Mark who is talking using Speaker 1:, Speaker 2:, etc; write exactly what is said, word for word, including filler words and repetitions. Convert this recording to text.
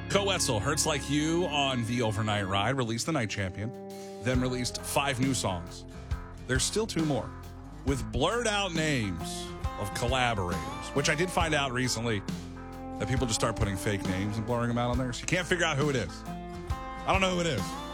Speaker 1: Co Wetzel, Hurts Like You on the Overnight Ride, released The Night Champion, then released five new songs. There's still two more with blurred out names of collaborators, which I did find out recently that people just start putting fake names and blurring them out on there. So you can't figure out who it is. I don't know who it is.